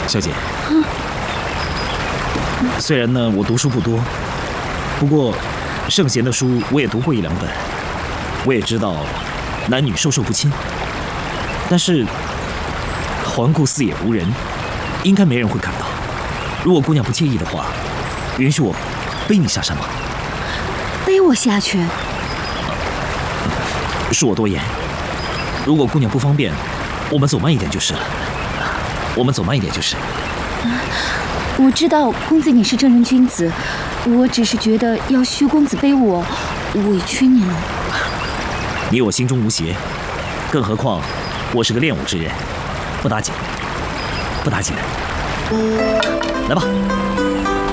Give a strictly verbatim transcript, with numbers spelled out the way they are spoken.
小姐，虽然呢我读书不多，不过圣贤的书我也读过一两本，我也知道男女授受不亲，但是环顾四野无人，应该没人会看到。如果姑娘不介意的话，允许我背你下山吧。 背我下去？ 恕我多言，如果姑娘不方便，我们走慢一点就是了。我们走慢一点就是。 我知道公子你是正人君子，我只是觉得要薛公子背我，委屈你了。 你我心中无邪，更何况我是个练武之人，不打紧，不打紧的。来吧。